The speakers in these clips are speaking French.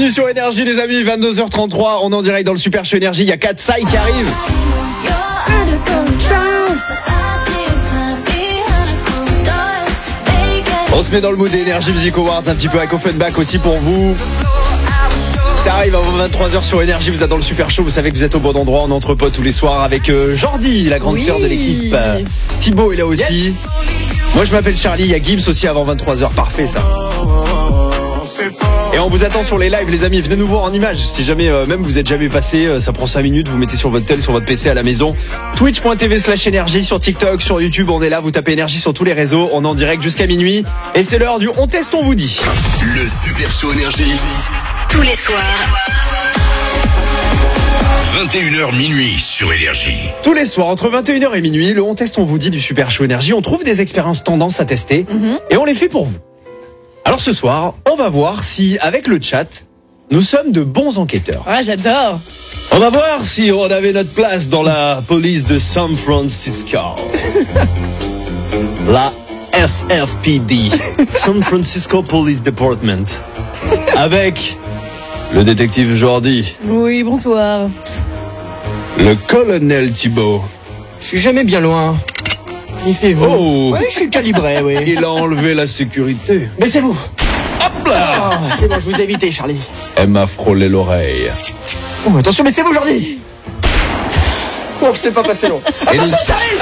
Bienvenue sur Énergie les amis, 22h33, on est en direct dans le Super Show Énergie, il y a Katsai qui arrive. On se met dans le mood d'Energy Music Awards, un petit peu avec Offenbach aussi pour vous. Ça arrive avant 23h sur Énergie, vous êtes dans le Super Show, vous savez que vous êtes au bon endroit, on entre potes tous les soirs avec Jordi, la grande sœur de l'équipe. Thibaut est là aussi. Yes. Moi je m'appelle Charlie, il y a Gibbs aussi avant 23h, parfait ça. Et on vous attend sur les lives les amis, venez nous voir en images. Si jamais même vous êtes jamais passé, ça prend 5 minutes, vous mettez sur votre tel, sur votre PC à la maison. Twitch.tv/énergie sur TikTok, sur YouTube, on est là, vous tapez énergie sur tous les réseaux, on est en direct jusqu'à minuit. Et c'est l'heure du on teste, on vous dit. Le Super Show Énergie. Tous les soirs. 21h minuit sur Énergie. Tous les soirs, entre 21h et minuit, le on teste, on vous dit du Super Show Énergie. On trouve des expériences tendances à tester et on les fait pour vous. Alors ce soir, on va voir si, avec le chat, nous sommes de bons enquêteurs. Ouais, j'adore. On va voir si on avait notre place dans la police de San Francisco. La SFPD, San Francisco Police Department. Avec le détective Jordi. Oui, bonsoir. Le colonel Thibaut. Je suis jamais bien loin. Il fait vous. Oh, Oui, je suis calibré, oui. il a enlevé la sécurité. Mais c'est vous. Hop là. C'est bon, je vous ai évité, Charlie. Elle m'a frôlé l'oreille. Oh, attention, mais c'est vous aujourd'hui. Oh, c'est pas passé long. Et nous...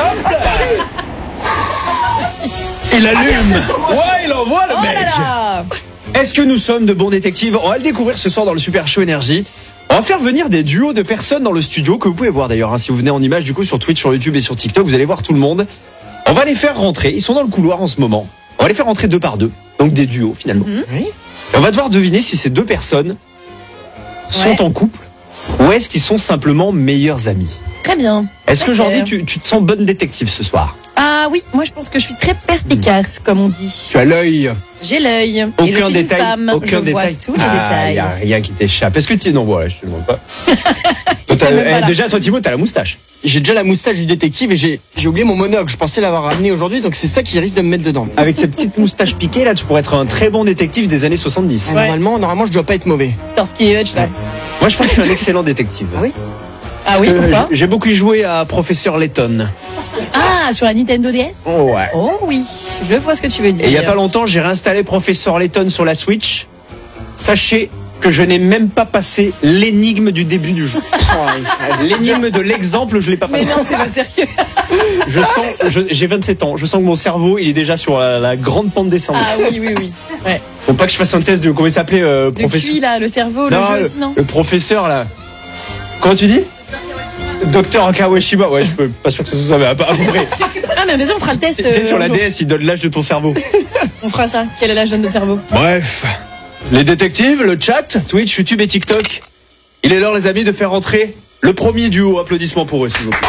Il allume. Ouais, il envoie le mec. Là. Est-ce que nous sommes de bons détectives? On va le découvrir ce soir dans le Super Show Énergie. On va faire venir des duos de personnes dans le studio que vous pouvez voir d'ailleurs. Si vous venez en image du coup sur Twitch, sur YouTube et sur TikTok, vous allez voir tout le monde. On va les faire rentrer. Ils sont dans le couloir en ce moment. On va les faire rentrer 2 par 2. Donc des duos finalement. Oui. Et on va devoir deviner si ces 2 personnes sont en couple ou est-ce qu'ils sont simplement meilleurs amis. Très bien. Est-ce que Ok. Jordi, tu te sens bonne détective ce soir? Ah oui, moi je pense que je suis très perspicace, comme on dit. Tu as l'œil. J'ai l'œil. Et je Aucun suis détail. une femme. Aucun je détail. vois tous les Il détails. n'y a rien qui t'échappe. Est-ce que tu es... Non, voilà, je te demande pas. Même pas là. Déjà, toi, Thibaut, t'as la moustache. J'ai déjà la moustache du détective et j'ai oublié mon monocle. Je pensais l'avoir ramené aujourd'hui, donc c'est ça qui risque de me mettre dedans. Avec cette petite moustache piquée, là, tu pourrais être un très bon détective des années 70. Ouais. Normalement, je dois pas être mauvais. Starsky et Hutch là. Moi, je pense que je suis un excellent détective. Ah oui. Ah oui, pourquoi? J'ai beaucoup joué à Professeur Layton. Ah, sur la Nintendo DS. Ouais. Oh oui, je vois ce que tu veux dire. Et il y a pas longtemps, j'ai réinstallé Professeur Layton sur la Switch. Sachez que je n'ai même pas passé l'énigme du début du jeu. L'énigme de l'exemple, je l'ai pas Mais passé. non, t'es pas sérieux. J'ai 27 ans. Je sens que mon cerveau, il est déjà sur la grande pente descendante. Ah oui, oui, oui. Ouais. Faut pas que je fasse un test de comment il s'appelait De professeur. QI là, le cerveau, le Non, jeu aussi, non? le professeur là. Comment tu dis? Docteur Kawashima. Ouais, je peux pas sûr que ça soit ça, mais à peu près. Ah mais vas-y, on fera le test. Tu sais, sur la un jour. DS, il donne l'âge de ton cerveau. On fera ça. Quel est l'âge de cerveau? Bref, les détectives, le chat, Twitch, YouTube et TikTok. Il est l'heure, les amis, de faire entrer le premier duo. Applaudissements pour eux, s'il vous plaît.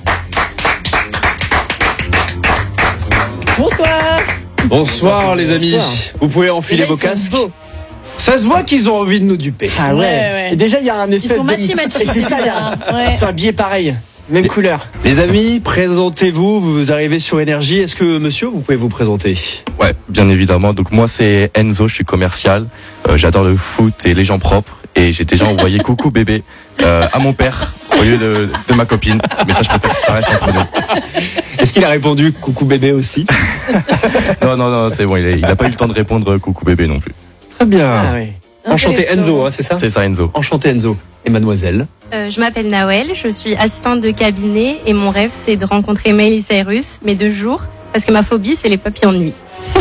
Bonsoir. Bonsoir, les amis. Bonsoir. Vous pouvez enfiler Et là, vos ils sont casques. beaux. Ça se voit qu'ils ont envie de nous duper. Ah Ouais. Et déjà, il y a un espèce Ils sont de... matchy-matchy. Et c'est ça, il y a Ouais. Ils sont habillés pareil. Même couleur. Les amis, présentez-vous. Vous arrivez sur Énergie. Est-ce que, monsieur, vous pouvez vous présenter? Ouais, bien évidemment. Donc moi c'est Enzo, je suis commercial. J'adore le foot et les gens propres. Et j'ai déjà envoyé coucou bébé à mon père au lieu de ma copine. Mais ça je préfère que ça reste entre nous. Est-ce qu'il a répondu coucou bébé aussi? Non, c'est bon. Il a pas eu le temps de répondre coucou bébé non plus. Très bien. Ah oui. Enchanté Enzo, hein, c'est ça? C'est ça Enzo. Enchanté Enzo. Et mademoiselle? Je m'appelle Nawel, je suis assistante de cabinet et mon rêve c'est de rencontrer Miley Cyrus, mais de jour, parce que ma phobie c'est les papillons de nuit.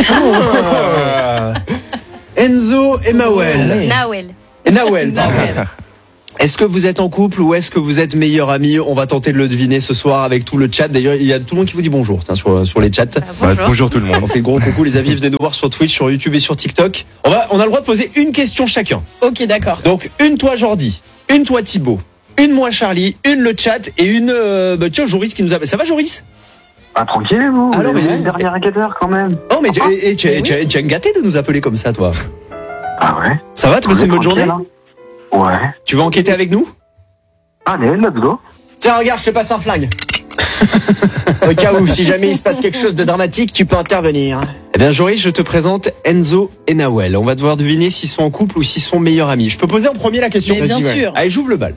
Enzo et Mawel. Nawel. Et Nawel, pardon. Nawel. Est-ce que vous êtes en couple ou est-ce que vous êtes meilleurs amis? On va tenter de le deviner ce soir avec tout le chat. D'ailleurs, il y a tout le monde qui vous dit bonjour sur les chats. Ouais, bonjour tout le monde. On fait gros coucou les amis, venez nous voir sur Twitch, sur YouTube et sur TikTok. On a le droit de poser une question chacun. Ok, d'accord. Donc une toi Jordi, une toi Thibaut, une moi Charlie, une le chat et une tiens Joris qui nous a... Ça va Joris? Ah, tranquille, vous. Ah non, mais- le dernier enquêteur, quand même. Oh mais tu es gâté de nous appeler comme ça toi. Ah ouais. Ça va, tu passes une bonne journée? Tranquille, hein. Ouais. Tu vas enquêter avec nous? Allez, let's go. Tiens, regarde, je te passe un flingue. Au cas où, si jamais il se passe quelque chose de dramatique, tu peux intervenir. Eh bien, Joris, je te présente Enzo et Nawel. On va devoir deviner s'ils sont en couple ou s'ils sont meilleurs amis. Je peux poser en premier la question. Mais bien Vas-y, sûr. Allez, j'ouvre le bal.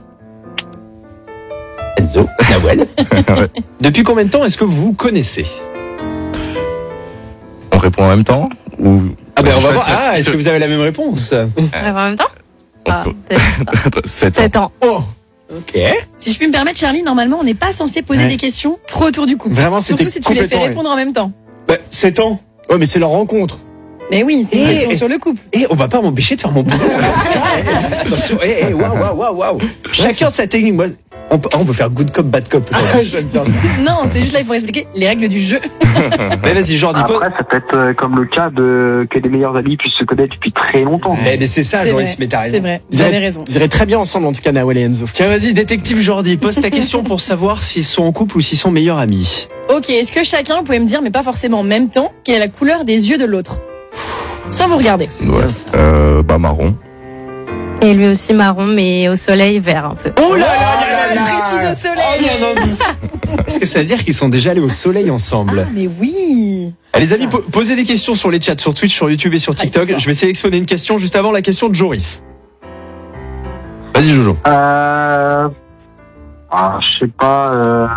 Enzo, Nawel. Ouais. Depuis combien de temps est-ce que vous vous connaissez? On répond en même temps ou... Ah ben Vas-y, on je va passe- voir. Ah, est-ce que vous avez la même réponse? En même temps Ah, On peut-être 7 ans. 7 ans. Oh, ok. Si je puis me permettre, Charlie, normalement, on n'est pas censé poser Ouais. des questions trop autour du couple. Vraiment, c'était Surtout si tu les fais complètement, répondre en même temps. 7 ans. Ouais, mais c'est leur rencontre. Mais oui, c'est une Eh. question sur le couple. Et on va pas m'empêcher de faire mon boulot. Attention, waouh. Chacun sa technique. Moi, on peut faire good cop, bad cop. J'aime bien ça. Non, c'est juste là, il faut expliquer les règles du jeu. Mais vas-y, Jordi, Après, ça peut être comme le cas de que des meilleurs amis puissent se connaître depuis très longtemps. mais c'est ça, C'est Joris, vrai, mais t'as raison. c'est vrai, vous avez raison. Ils iraient très bien ensemble, en tout cas, Nawel et Enzo. Tiens, vas-y, détective Jordi, pose ta question pour savoir s'ils sont en couple ou s'ils sont meilleurs amis. Ok, est-ce que chacun, vous pouvez me dire, mais pas forcément en même temps, quelle est la couleur des yeux de l'autre? Sans vous regarder. Ouais. Bah marron. Et lui aussi marron, mais au soleil vert un peu. Oh là Il précise au soleil. il y a un indice. Est-ce que ça veut dire qu'ils sont déjà allés au soleil ensemble? Ah, mais oui. Allez, les amis, posez des questions sur les chats, sur Twitch, sur YouTube et sur TikTok. Je vais sélectionner une question juste avant la question de Joris. Vas-y, Jojo. Je sais pas.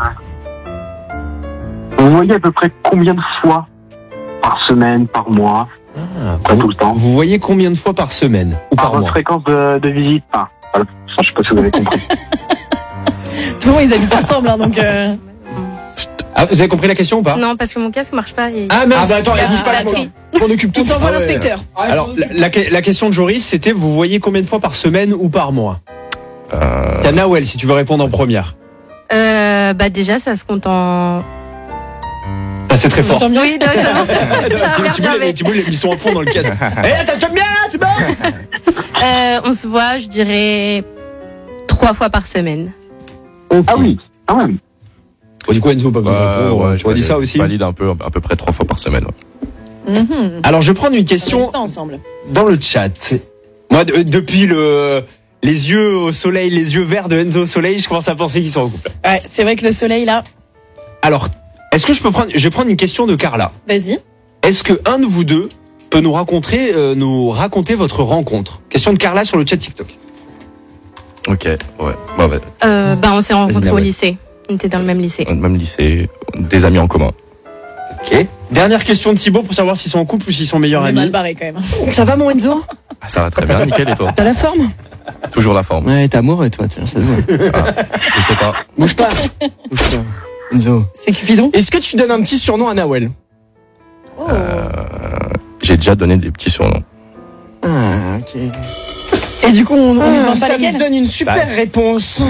Vous voyez à peu près combien de fois par semaine, par mois, pas tout le temps, Vous voyez combien de fois par semaine ou par par votre mois? fréquence de visite? Voilà. Ça, je sais pas si vous avez compris. Tout le monde, ils habitent ensemble, hein, donc. Ah, vous avez compris la question ou pas? Non, parce que mon casque marche pas. Et... Ah, merci. attends, Ah, bouge pas, la je m'en- tri. je m'en occupe tout On de suite. t'envoie Ah ouais. l'inspecteur. Alors, la question de Joris, c'était vous voyez combien de fois par semaine ou par mois? T'as Nawel, si tu veux répondre en première. Bah déjà, ça se compte en... Ah, c'est très fort. Tant mieux. Oui, non, ça va bien, mais- Ils sont à fond dans le casque. Eh, t'as bien là, c'est bon? On se voit, je dirais 3 fois par semaine. Ah oui, quand même. Bon, du coup, Enzo, pas besoin de répondre. Tu as dit ça aussi? Valide un peu, à peu près 3 fois par semaine. Ouais. Mhm. Alors, je vais prendre une On question habite pas ensemble. dans le chat. Moi, depuis les yeux au soleil, les yeux verts de Enzo au soleil, je commence à penser qu'ils sont en couple. Ouais, c'est vrai que le soleil, là, Alors, est-ce que je vais prendre une question de Carla. vas-y. Est-ce que un de vous deux peut nous raconter votre rencontre? Question de Carla sur le chat TikTok. Ok, ouais. Bah, ouais. Bah on s'est rencontrés au Nawel. lycée. On était dans le même lycée. Même lycée, des amis en commun. Ok. Dernière question de Thibaut pour savoir s'ils sont en couple ou s'ils sont meilleurs On est amis. mal barré quand même. Ça va, mon Enzo? Ah, ça va très bien, nickel, et toi? T'as la forme? Toujours la forme. Ouais, t'es amoureux, toi, tiens, ça se voit. Je sais pas. Bouge pas. Bouge pas. Enzo. C'est Cupidon. Est-ce que tu donnes un petit surnom à Nawel? Oh. J'ai déjà donné des petits surnoms. Ah, ok. Et du coup, on lui Ah, demande pas ça me lesquels. donne une super réponse.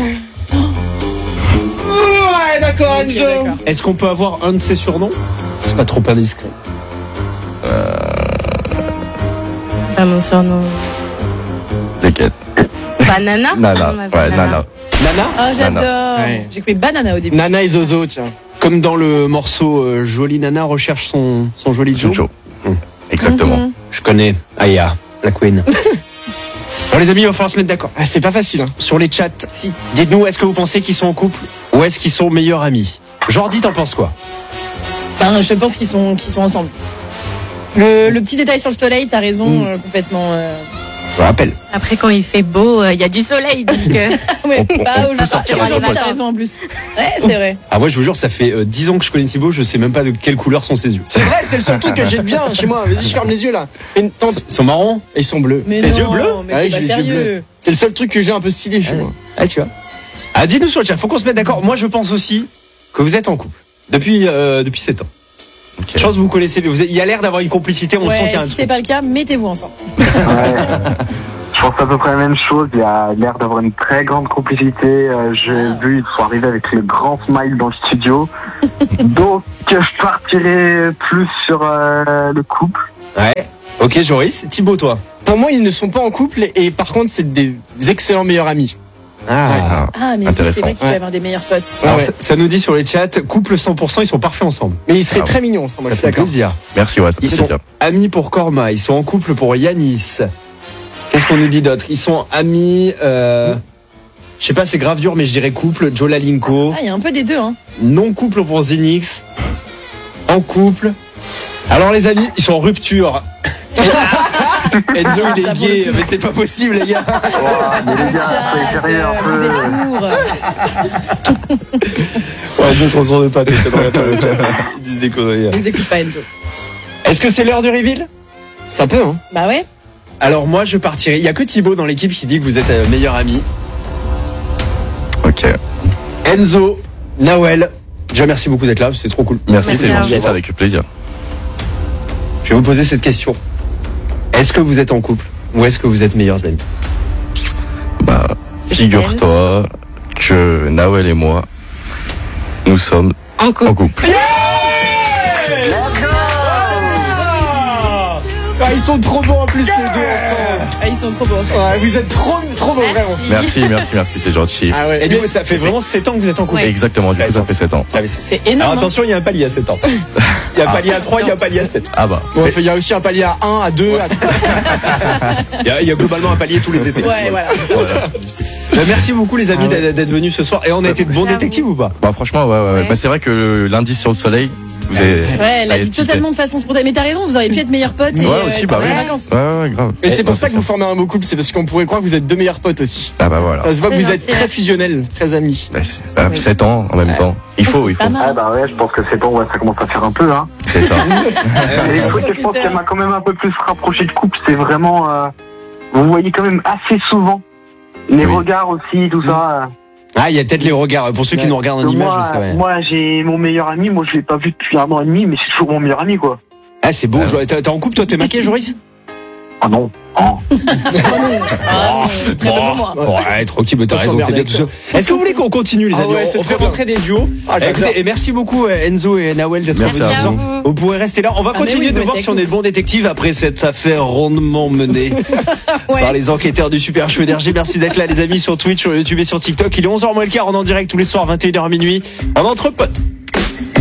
Ouais, d'accord, Ok, Enzo. d'accord. Est-ce qu'on peut avoir un de ces surnoms? C'est pas trop indiscret. Pas mon surnom. Lesquels? Banana. Nana. On m'appelle Ouais, Nana. Nana? Ah, j'adore. Ouais. J'ai coupé banana au début. Nana et Zozo, tiens. Comme dans le morceau Jolie Nana recherche son joli Joe. Joe. Exactement. Mhm. Je connais Aya, la queen. Bon les amis, il va falloir se mettre d'accord. Ah, c'est pas facile, hein. Sur les chats, Si. dites-nous, est-ce que vous pensez qu'ils sont en couple ou est-ce qu'ils sont meilleurs amis? Jordi, t'en penses quoi? Ben, je pense qu'ils sont ensemble. Le petit détail sur le soleil, t'as raison, complètement. Je rappelle. Après, quand il fait beau, il y a du soleil. Donc, Ouais, On pas peut aujourd'hui. sortir Si, un aujourd'hui, pote. t'as raison en plus. Ouais, c'est vrai. Ah moi je vous jure, ça fait 10 ans que je connais Thibaut, je sais même pas de quelle couleur sont ses yeux. C'est vrai, c'est le seul truc que j'ai de bien chez moi. Vas-y, je ferme les yeux, là. Fais une tente. Ils sont marrons? Et ils sont bleus. Mais Les non, yeux bleus mais Ah oui, t'es pas j'ai les yeux sérieux. C'est le seul truc que j'ai un peu stylé chez moi. Ah tu vois. Ah dites-nous sur le chat, faut qu'on se mette d'accord. Moi je pense aussi que vous êtes en couple. Depuis 7 ans. Ok. Je pense que vous connaissez, il y a l'air d'avoir une complicité, on sent qu'il y Ouais, a un si truc. c'est pas le cas, mettez-vous ensemble. Ouais. Je pense à peu près la même chose. Il y a l'air d'avoir une très grande complicité. J'ai vu, ils sont arrivés avec le grand smile dans le studio. Donc, je partirai plus sur le couple. Ouais. Ok Joris, Thibaut toi. Pour moi, ils ne sont pas en couple et par contre, c'est des excellents meilleurs amis. Ah. Ah, mais oui, c'est Intéressant. vrai qu'il peut Ouais. y avoir des meilleurs potes. Alors Ouais. ça nous dit sur les chats, couple 100%, ils sont parfaits ensemble. Mais ils seraient Ah très mignons, ça, moi, Ça je suis fait d'accord. plaisir. Merci, ouais, ça Ils fait sont plaisir. amis pour Korma, ils sont en couple pour Yanis. Qu'est-ce qu'on nous dit d'autre? Ils sont amis Je sais pas, c'est grave dur, mais je dirais couple, Joe Lalinko. Ah, il y a un peu des deux, hein. Non couple pour Zinix. En couple. Alors les amis, ils sont en rupture. Enzo il Ça, est pour gay, le coup. mais c'est pas possible les gars. Mais les gars, soyez sérieux un vous peu. êtes lourds. Ouais, je ne transforme pas, t'es dans le chat. Ils disent des conneries. Ils écoutent pas Enzo. Est-ce que c'est l'heure du reveal? Ça peut, hein. Bah ouais. Alors moi je partirai. Il y a que Thibaut dans l'équipe qui dit que vous êtes meilleurs amis. Ok. Enzo, Nawel. Déjà merci beaucoup d'être là, c'est trop cool. Merci, Merci c'est à gentil, vous. ça avec plaisir. Je vais vous poser cette question. Est-ce que vous êtes en couple ou est-ce que vous êtes meilleurs amis? Bah, figure-toi que Nawel et moi, nous sommes En couple. en couple. Ah, ils sont trop bons en plus les deux ensemble. Ah, ils sont trop beaux ensemble. Ouais, vous êtes trop bons vraiment. Merci, c'est gentil. Ah ouais. Et du coup ça fait vraiment 7 ans que vous êtes en couple. Ouais. Exactement, du coup, ça fait 7 ans. C'est Alors énorme. attention, il y a un palier à 7 ans. Il y a un palier à 3, il y a un palier à 7. Ah bah. Ouais, il y a aussi un palier à 1, à 2, à 3. Il y a globalement un palier tous les étés. Ouais, voilà. Bah, merci beaucoup les amis d'être venus ce soir. Et on a été de bons détectives ou pas? Bah franchement, ouais. Ouais. Bah, c'est vrai que l'indice sur le soleil, vous avez... Ouais, elle ça a dit tilté. totalement de façon spontanée. Mais t'as raison, vous auriez pu être meilleurs potes et Ouais, aussi, bah partir oui. en vacances. Ouais, grave. Et c'est pour ça que vous formez un beau couple, c'est parce qu'on pourrait croire que vous êtes deux meilleurs potes aussi. Ah bah voilà. Ça se voit que C'est vous êtes gentil, très hein. fusionnels, très amis. Bah, 7 ans en même temps. Il faut. C'est pas Ah mal. bah ouais, je pense que c'est bon, ouais, ça commence à faire un peu, hein. C'est ça. Et le truc que je pense qu'elle m'a quand même un peu plus rapproché de couple, c'est vraiment, vous voyez quand même assez souvent les Oui. regards aussi, tout ça. Ah, il y a peut-être les regards. Pour ceux qui nous regardent en Que image, moi, je sais ouais. moi, j'ai mon meilleur ami, moi je l'ai pas vu depuis 1 an et demi, mais c'est toujours mon meilleur ami, quoi. Ah, c'est beau. T'es en couple, toi, t'es maquillé, Joris? Ah non. Oh. Ah, très bon pour moi. Ouais, tranquille, mais t'as raison, t'es bien tout seul. Est-ce que vous voulez qu'on continue, les Ah amis? ouais, c'est On fait très rentrer des duos. Écoutez, et merci beaucoup, Enzo et Nawel, d'être Merci venus. à vous. Vous pourrez rester là. On va Ah, mais continuer oui, de bah, voir c'est si on cool. est de bons détectives après cette affaire rondement menée Ouais. par les enquêteurs du Super Show Énergie. Merci d'être là, les amis, sur Twitch, sur YouTube et sur TikTok. Il est 11h moins le quart, on est en direct tous les soirs, 21h minuit. On est entre potes.